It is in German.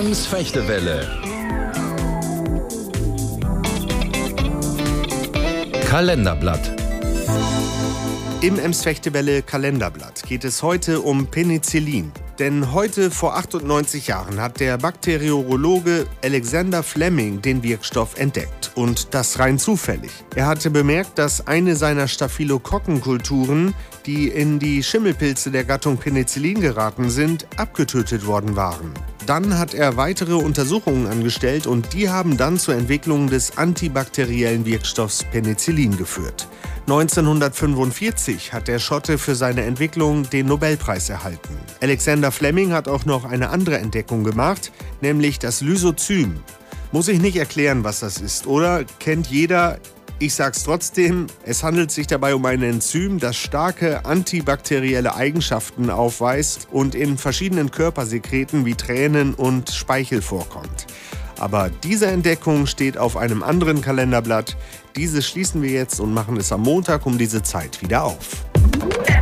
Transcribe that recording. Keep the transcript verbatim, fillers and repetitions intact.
Ems Fechtewelle. Kalenderblatt. Im Ems Fechtewelle Kalenderblatt geht es heute um Penicillin. Denn heute vor achtundneunzig Jahren hat der Bakteriologe Alexander Fleming den Wirkstoff entdeckt. Und das rein zufällig. Er hatte bemerkt, dass eine seiner Staphylokokkenkulturen, die in die Schimmelpilze der Gattung Penicillin geraten sind, abgetötet worden waren. Dann hat er weitere Untersuchungen angestellt und die haben dann zur Entwicklung des antibakteriellen Wirkstoffs Penicillin geführt. neunzehnhundertfünfundvierzig hat der Schotte für seine Entwicklung den Nobelpreis erhalten. Alexander Fleming hat auch noch eine andere Entdeckung gemacht, nämlich das Lysozym. Muss ich nicht erklären, was das ist, oder? Kennt jeder? Ich sag's trotzdem, es handelt sich dabei um ein Enzym, das starke antibakterielle Eigenschaften aufweist und in verschiedenen Körpersekreten wie Tränen und Speichel vorkommt. Aber diese Entdeckung steht auf einem anderen Kalenderblatt. Diese schließen wir jetzt und machen es am Montag um diese Zeit wieder auf.